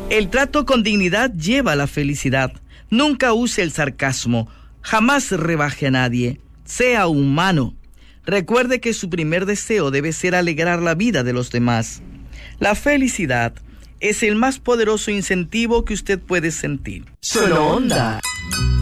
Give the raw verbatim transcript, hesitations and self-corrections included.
El trato con dignidad lleva a la felicidad. Nunca use el sarcasmo. Jamás rebaje a nadie. Sea humano. Recuerde que su primer deseo debe ser alegrar la vida de los demás. La felicidad es el más poderoso incentivo que usted puede sentir. Solo Onda.